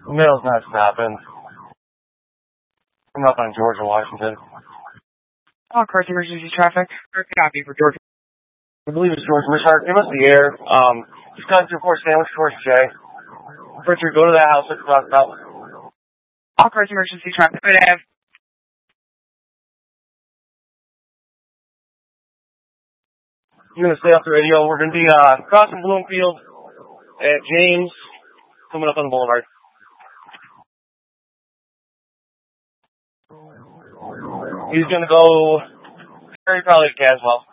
Mail's not stopping. I'm up on Georgia, Washington. All correct emergency traffic. Copy for Georgia. I believe it's George Mishart. It must be air. Just got through Fort Sandwich towards Jay. Richard, go to that house. Let's talk about. All correct emergency traffic. Good have. I'm going to stay off the radio. We're going to be crossing Bloomfield at James, coming up on the boulevard. He's going to go very probably to Caswell.